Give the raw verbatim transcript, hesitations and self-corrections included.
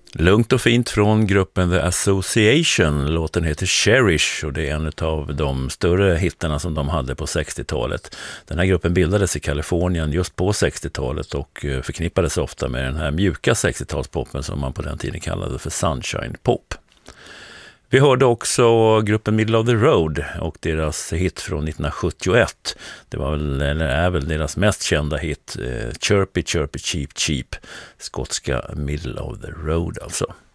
Lugnt och fint från gruppen The Association. Låten heter Cherish och det är en av de större hittarna som de hade på sextiotalet. Den här gruppen bildades i Kalifornien just på sextiotalet och förknippades ofta med den här mjuka sextiotalspoppen som man på den tiden kallade för Sunshine Pop. Vi hörde också gruppen Middle of the Road och deras hit från nittonhundrasjuttioett. Det var väl, eller är väl deras mest kända hit, eh, Chirpy Chirpy Cheep Cheep, skotska Middle of the Road alltså.